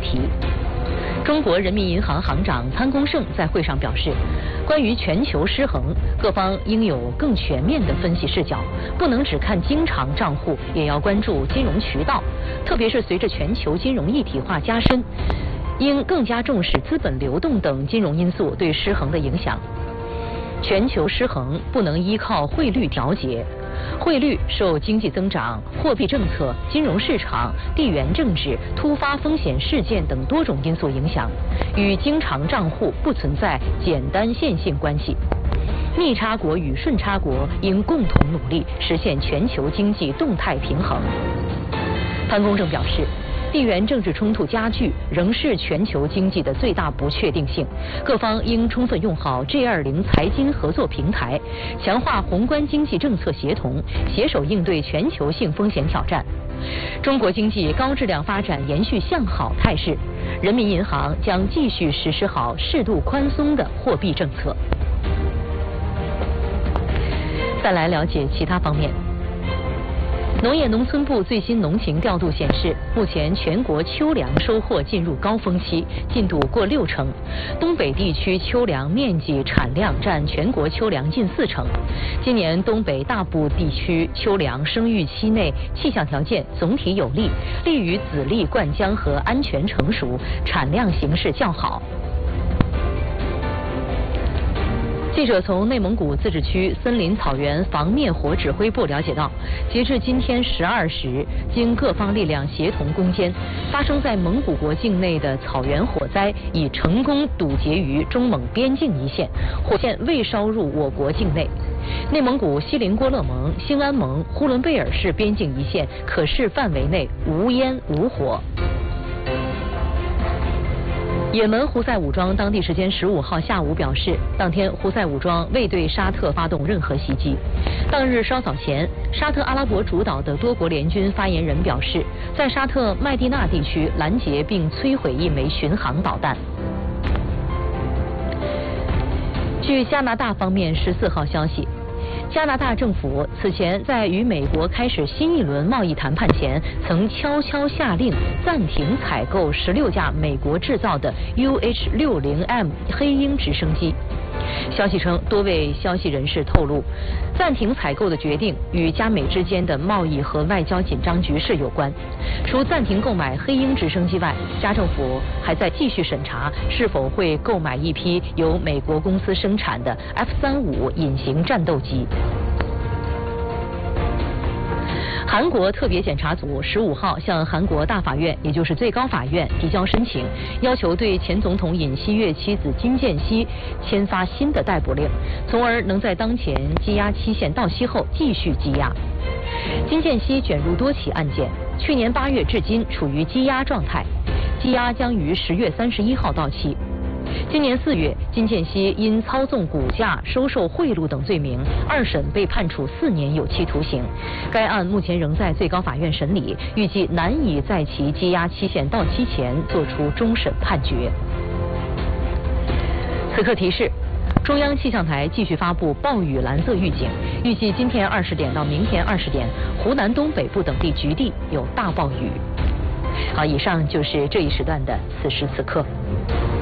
题。中国人民银行行长潘功胜在会上表示，关于全球失衡，各方应有更全面的分析视角，不能只看经常账户，也要关注金融渠道，特别是随着全球金融一体化加深，应更加重视资本流动等金融因素对失衡的影响。全球失衡不能依靠汇率调节，汇率受经济增长、货币政策、金融市场、地缘政治、突发风险事件等多种因素影响，与经常账户不存在简单线性关系。逆差国与顺差国应共同努力实现全球经济动态平衡。潘功胜表示，地缘政治冲突加剧仍是全球经济的最大不确定性，各方应充分用好 G20 财经合作平台，强化宏观经济政策协同，携手应对全球性风险挑战。中国经济高质量发展延续向好态势，人民银行将继续实施好适度宽松的货币政策。再来了解其他方面。农业农村部最新农情调度显示，目前全国秋粮收获进入高峰期，进度过60%。东北地区秋粮面积产量占全国秋粮近40%。今年东北大部地区秋粮生育期内气象条件总体有利，利于籽粒灌浆和安全成熟，产量形势较好。记者从内蒙古自治区森林草原防灭火指挥部了解到，截至今天12时，经各方力量协同攻坚，发生在蒙古国境内的草原火灾已成功堵截于中蒙边境一线，火线未烧入我国境内。内蒙古锡林郭勒盟、兴安盟、呼伦贝尔市边境一线可视范围内无烟无火。也门胡塞武装当地时间15号下午表示，当天胡塞武装未对沙特发动任何袭击。当日稍早前，沙特阿拉伯主导的多国联军发言人表示，在沙特麦地那地区拦截并摧毁一枚巡航导弹。据加拿大方面14号消息，加拿大政府此前在与美国开始新一轮贸易谈判前，曾悄悄下令暂停采购16架美国制造的 UH-60M 黑鹰直升机。消息称，多位消息人士透露，暂停采购的决定与加美之间的贸易和外交紧张局势有关。除暂停购买黑鹰直升机外，加政府还在继续审查是否会购买一批由美国公司生产的 F-35隐形战斗机。韩国特别检察组15号向韩国大法院，也就是最高法院提交申请，要求对前总统尹锡悦妻子金建熙签发新的逮捕令，从而能在当前羁押期限到期后继续羁押。金建熙卷入多起案件，去年8月至今处于羁押状态，羁押将于10月31号到期。今年4月，金建熙因操纵股价、收受贿赂等罪名，2审被判处4年有期徒刑。该案目前仍在最高法院审理，预计难以在其羁押期限到期前作出终审判决。此刻提示：中央气象台继续发布暴雨蓝色预警，预计今天20点到明天20点，湖南东北部等地局地有大暴雨。好，以上就是这一时段的此时此刻。